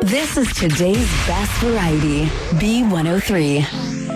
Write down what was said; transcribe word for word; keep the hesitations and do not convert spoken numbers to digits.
This is today's best variety, B one oh three.